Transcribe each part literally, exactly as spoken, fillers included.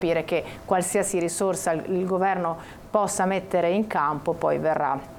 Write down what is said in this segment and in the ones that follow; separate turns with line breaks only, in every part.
capire che qualsiasi risorsa il governo possa mettere in campo poi verrà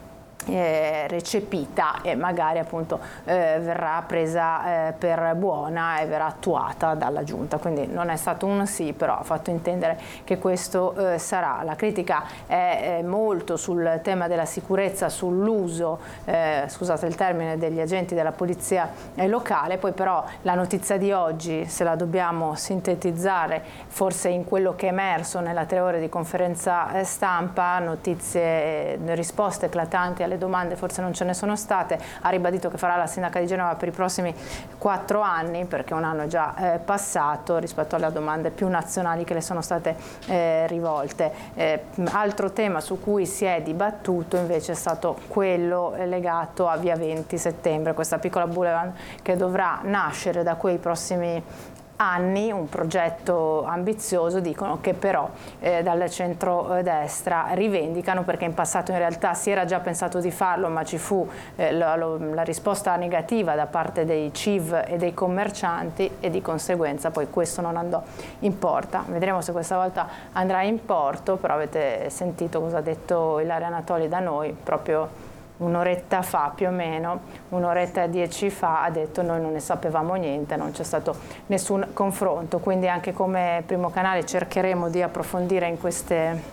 Eh, recepita e magari appunto eh, verrà presa eh, per buona e verrà attuata dalla Giunta. Quindi non è stato un sì, però ha fatto intendere che questo eh, sarà. La critica è eh, molto sul tema della sicurezza, sull'uso, eh, scusate il termine, degli agenti della polizia eh, locale. Poi però la notizia di oggi, se la dobbiamo sintetizzare forse in quello che è emerso nella tre ore di conferenza eh, stampa, notizie, eh, risposte eclatanti alle le domande forse non ce ne sono state. Ha ribadito che farà la sindaca di Genova per i prossimi quattro anni, perché un anno è già eh, passato rispetto alle domande più nazionali che le sono state eh, rivolte. Eh, altro tema su cui si è dibattuto invece è stato quello legato a Via venti Settembre, questa piccola boulevard che dovrà nascere da quei prossimi anni, un progetto ambizioso, dicono, che però eh, dal centro-destra rivendicano, perché in passato in realtà si era già pensato di farlo, ma ci fu eh, la, la risposta negativa da parte dei C I V e dei commercianti e di conseguenza poi questo non andò in porta. Vedremo se questa volta andrà in porto, però avete sentito cosa ha detto Ilaria Anatoli da noi proprio un'oretta fa, più o meno, un'oretta e dieci fa, ha detto noi non ne sapevamo niente, non c'è stato nessun confronto, quindi anche come Primo Canale cercheremo di approfondire in queste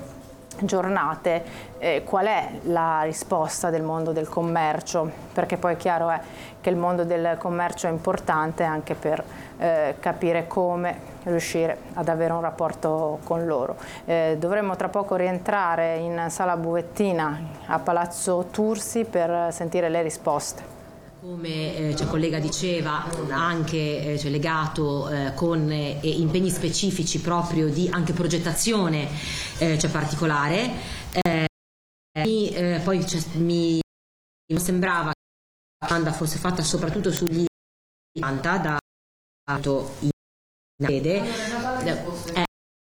giornate eh, qual è la risposta del mondo del commercio, perché poi è chiaro è che il mondo del commercio è importante anche per eh, capire come riuscire ad avere un rapporto con loro. Eh, dovremmo tra poco rientrare in sala Buvettina a Palazzo Tursi per sentire le risposte.
Come eh, cioè, collega diceva, anche eh, cioè, legato eh, con eh, impegni specifici proprio di anche progettazione eh, cioè, particolare. Eh, mi, eh, poi cioè, mi sembrava che la domanda fosse fatta soprattutto sugli novanta da in sede. Eh,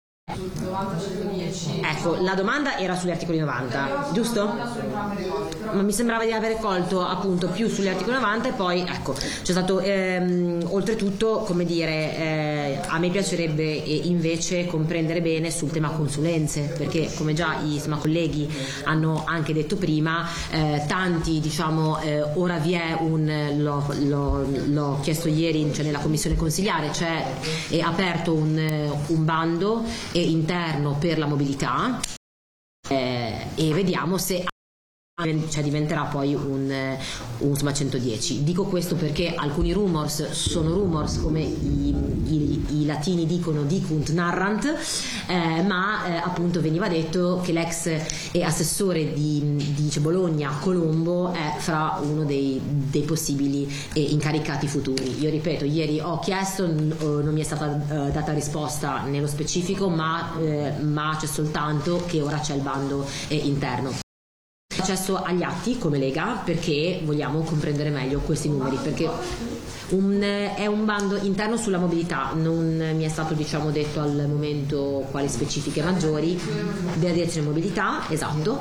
ecco, la domanda era sugli articoli novanta, giusto? Ma mi sembrava di aver colto appunto più sugli articoli novanta e poi ecco c'è stato ehm, oltretutto, come dire, eh, a me piacerebbe invece comprendere bene sul tema consulenze, perché come già i insomma, colleghi hanno anche detto prima, eh, tanti diciamo eh, ora vi è un l'ho, l'ho, l'ho chiesto ieri cioè, nella commissione consigliare, c'è è aperto un, un bando eh, interno per la mobilità eh, e vediamo se cioè diventerà poi un, un insomma, centodieci. Dico questo perché alcuni rumors sono rumors, come i, i, i latini dicono dicunt narrant, eh, ma eh, appunto veniva detto che l'ex assessore di, di Bologna Colombo è fra uno dei, dei possibili eh, incaricati futuri. Io ripeto, ieri ho chiesto, n- non mi è stata eh, data risposta nello specifico, ma, eh, ma c'è soltanto che ora c'è il bando eh, interno. Accesso agli atti come Lega perché vogliamo comprendere meglio questi numeri, perché un, è un bando interno sulla mobilità, non mi è stato diciamo detto al momento quali specifiche maggiori della direzione mobilità, esatto,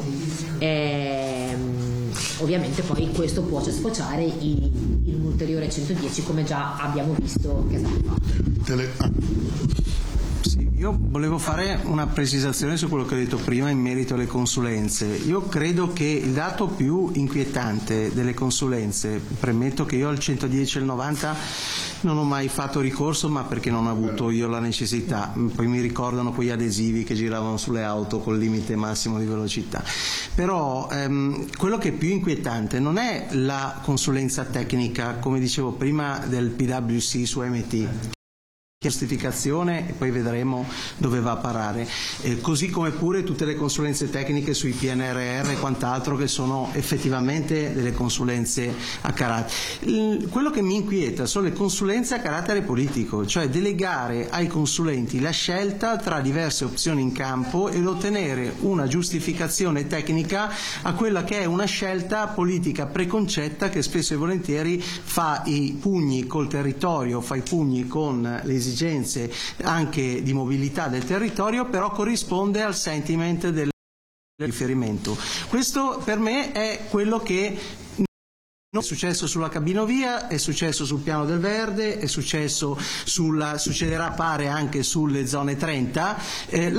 e, ovviamente poi questo può sfociare in, in un ulteriore centodieci come già abbiamo visto che è stato fatto.
Io volevo fare una precisazione su quello che ho detto prima in merito alle consulenze. Io credo che il dato più inquietante delle consulenze, premetto che io al centodieci e al novanta non ho mai fatto ricorso, ma perché non ho avuto io la necessità, poi mi ricordano quegli adesivi che giravano sulle auto col limite massimo di velocità. Però ehm, quello che è più inquietante non è la consulenza tecnica, come dicevo prima, del P W C su M T, giustificazione e poi vedremo dove va a parare, eh, così come pure tutte le consulenze tecniche sui P N R R e quant'altro, che sono effettivamente delle consulenze a carattere. Quello che mi inquieta sono le consulenze a carattere politico, cioè delegare ai consulenti la scelta tra diverse opzioni in campo ed ottenere una giustificazione tecnica a quella che è una scelta politica preconcetta che spesso e volentieri fa i pugni col territorio, fa i pugni con le esigenze anche di mobilità del territorio, però corrisponde al sentiment del riferimento. Questo per me è quello che è successo sulla cabinovia, è successo sul piano del verde, è successo sulla, succederà pare anche sulle zone trenta. Eh,